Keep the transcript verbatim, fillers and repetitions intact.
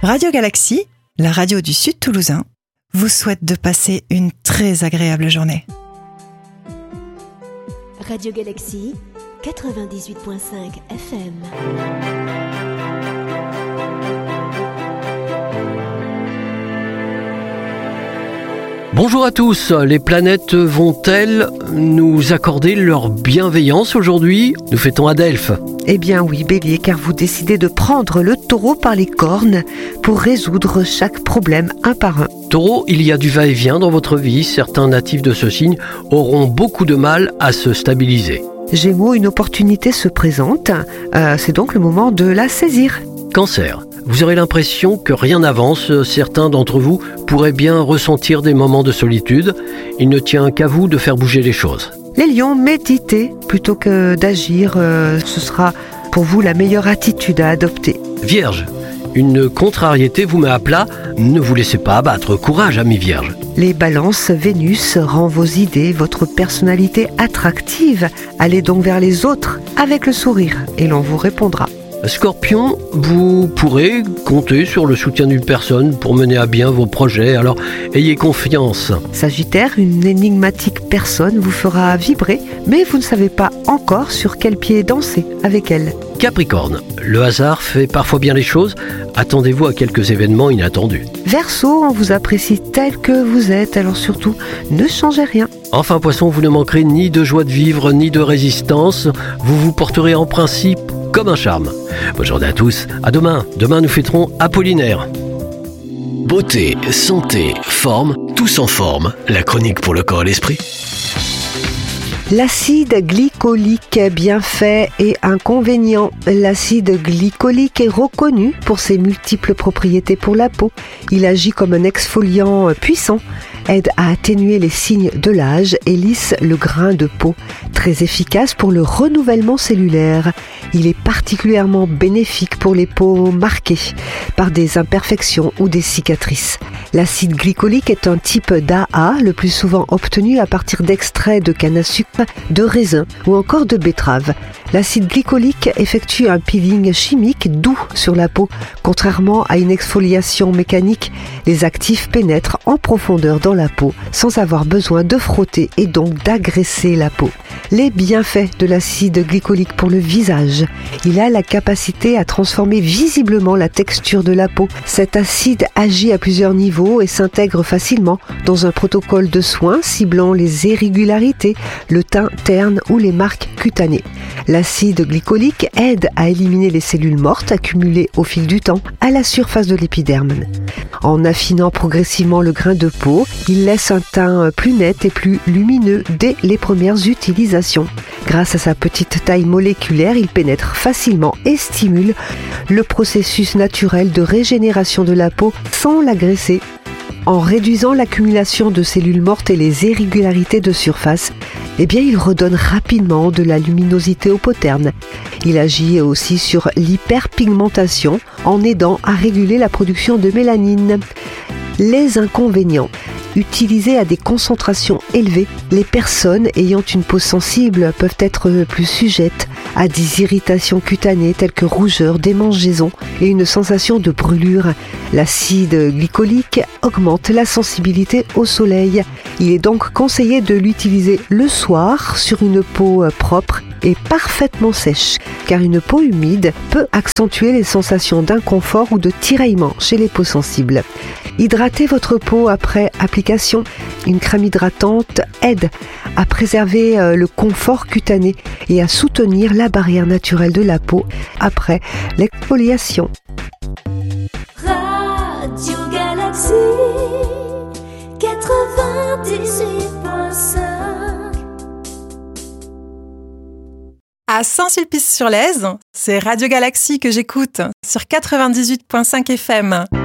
Radio Galaxie, la radio du Sud Toulousain, vous souhaite de passer une très agréable journée. Radio Galaxie, quatre-vingt-dix-huit virgule cinq F M. Bonjour à tous, les planètes vont-elles nous accorder leur bienveillance aujourd'hui ? Nous fêtons Adelphes. Eh bien oui, Bélier, car vous décidez de prendre le taureau par les cornes pour résoudre chaque problème un par un. Taureau, il y a du va-et-vient dans votre vie. Certains natifs de ce signe auront beaucoup de mal à se stabiliser. Gémeaux, une opportunité se présente. Euh, c'est donc le moment de la saisir. Cancer, vous aurez l'impression que rien n'avance. Certains d'entre vous pourraient bien ressentir des moments de solitude. Il ne tient qu'à vous de faire bouger les choses. Les lions, méditez plutôt que d'agir. Euh, ce sera pour vous la meilleure attitude à adopter. Vierge, une contrariété vous met à plat. Ne vous laissez pas abattre. Courage, ami Vierge. Les balances, Vénus rend vos idées, votre personnalité attractive. Allez donc vers les autres avec le sourire et l'on vous répondra. Scorpion, vous pourrez compter sur le soutien d'une personne pour mener à bien vos projets, alors ayez confiance. Sagittaire, une énigmatique personne vous fera vibrer, mais vous ne savez pas encore sur quel pied danser avec elle. Capricorne, le hasard fait parfois bien les choses, attendez-vous à quelques événements inattendus. Verseau, on vous apprécie tel que vous êtes, alors surtout, ne changez rien. Enfin Poisson, vous ne manquerez ni de joie de vivre, ni de résistance, vous vous porterez en principe comme un charme. Bonne journée à tous, à demain. Demain nous fêterons Apollinaire. Beauté, santé, forme, tous en forme. La chronique pour le corps et l'esprit. L'acide glycolique, bienfaits et inconvénients. L'acide glycolique est reconnu pour ses multiples propriétés pour la peau. Il agit comme un exfoliant puissant, aide à atténuer les signes de l'âge et lisse le grain de peau. Très efficace pour le renouvellement cellulaire. Il est particulièrement bénéfique pour les peaux marquées par des imperfections ou des cicatrices. L'acide glycolique est un type d'A A, le plus souvent obtenu à partir d'extraits de canne à sucre, de raisin ou encore de betterave. L'acide glycolique effectue un peeling chimique doux sur la peau. Contrairement à une exfoliation mécanique, les actifs pénètrent en profondeur dans la peau sans avoir besoin de frotter et donc d'agresser la peau. Les bienfaits de l'acide glycolique pour le visage. Il a la capacité à transformer visiblement la texture de la peau. Cet acide agit à plusieurs niveaux et s'intègre facilement dans un protocole de soins ciblant les irrégularités, le teint terne ou les marques cutanées. L'acide glycolique aide à éliminer les cellules mortes accumulées au fil du temps à la surface de l'épiderme. En affinant progressivement le grain de peau, il laisse un teint plus net et plus lumineux dès les premières utilisations. Grâce à sa petite taille moléculaire, il pénètre facilement et stimule le processus naturel de régénération de la peau sans l'agresser. En réduisant l'accumulation de cellules mortes et les irrégularités de surface, eh bien, il redonne rapidement de la luminosité aux peaux ternes. Il agit aussi sur l'hyperpigmentation en aidant à réguler la production de mélanine. Les inconvénients. Utilisé à des concentrations élevées, les personnes ayant une peau sensible peuvent être plus sujettes à des irritations cutanées telles que rougeur, démangeaisons et une sensation de brûlure. L'acide glycolique augmente la sensibilité au soleil. Il est donc conseillé de l'utiliser le soir sur une peau propre et parfaitement sèche, car une peau humide peut accentuer les sensations d'inconfort ou de tiraillement chez les peaux sensibles. Hydratez votre peau après application. Une crème hydratante aide à préserver le confort cutané et à soutenir la barrière naturelle de la peau après l'exfoliation. Radio Galaxie quatre-vingt-dix-huit virgule cinq. À Saint-Sulpice-sur-Lèze, c'est Radio Galaxie que j'écoute sur quatre-vingt-dix-huit virgule cinq F M.